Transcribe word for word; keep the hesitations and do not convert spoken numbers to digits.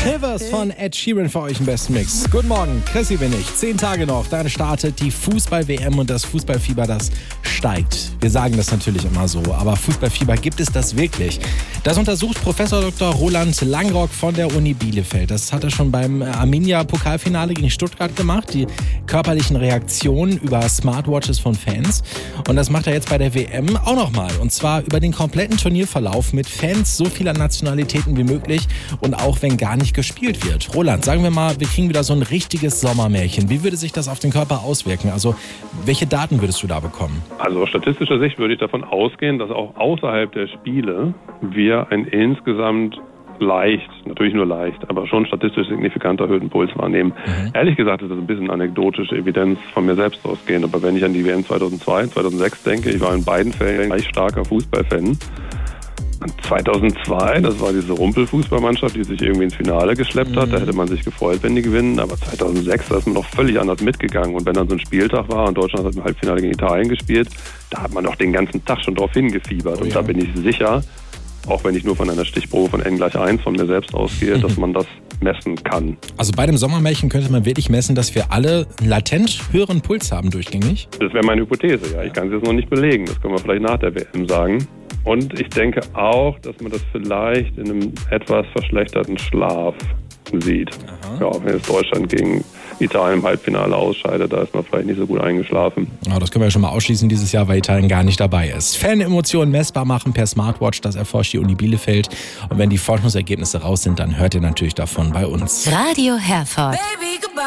Rivers von Ed Sheeran für euch im besten Mix. Guten Morgen, Chrissy bin ich. Zehn Tage noch, dann startet die Fußball-W M und das Fußballfieber, das steigt. Wir sagen das natürlich immer so, aber Fußballfieber, gibt es das wirklich? Das untersucht Professor Doktor Roland Langrock von der Uni Bielefeld. Das hat er schon beim Arminia-Pokalfinale gegen Stuttgart gemacht, die körperlichen Reaktionen über Smartwatches von Fans. Und das macht er jetzt bei der W M auch nochmal. Und zwar über den kompletten Turnierverlauf mit Fans so vieler Nationalitäten wie möglich und auch wenn gar nicht gespielt wird. Roland, sagen wir mal, wir kriegen wieder so ein richtiges Sommermärchen. Wie würde sich das auf den Körper auswirken? Also welche Daten würdest du da bekommen? Also aus statistischer Sicht würde ich davon ausgehen, dass auch außerhalb der Spiele wir ein insgesamt leicht, natürlich nur leicht, aber schon statistisch signifikant erhöhten Puls wahrnehmen. Mhm. Ehrlich gesagt ist das ein bisschen anekdotische Evidenz von mir selbst ausgehend, aber wenn ich an die W M zweitausendzwei, zweitausendsechs denke, ich war in beiden Fällen gleich starker Fußballfan. zweitausendzwei, das war diese Rumpelfußballmannschaft, die sich irgendwie ins Finale geschleppt hat. Mhm. Da hätte man sich gefreut, wenn die gewinnen. Aber zweitausendsechs, da ist man noch völlig anders mitgegangen. Und wenn dann so ein Spieltag war und Deutschland hat im Halbfinale gegen Italien gespielt, da hat man doch den ganzen Tag schon drauf hingefiebert. Oh, und ja. Da bin ich sicher, auch wenn ich nur von einer Stichprobe von N gleich eins von mir selbst ausgehe, mhm. dass man das messen kann. Also bei dem Sommermärchen könnte man wirklich messen, dass wir alle latent höheren Puls haben durchgängig? Das wäre meine Hypothese, ja. Ich kann es jetzt noch nicht belegen. Das können wir vielleicht nach der W M sagen. Und ich denke auch, dass man das vielleicht in einem etwas verschlechterten Schlaf sieht. Aha. Ja, wenn jetzt Deutschland gegen Italien im Halbfinale ausscheidet, da ist man vielleicht nicht so gut eingeschlafen. Ja, das können wir ja schon mal ausschließen dieses Jahr, weil Italien gar nicht dabei ist. Fan-Emotionen messbar machen per Smartwatch, das erforscht die Uni Bielefeld. Und wenn die Forschungsergebnisse raus sind, dann hört ihr natürlich davon bei uns. Radio Herford. Baby,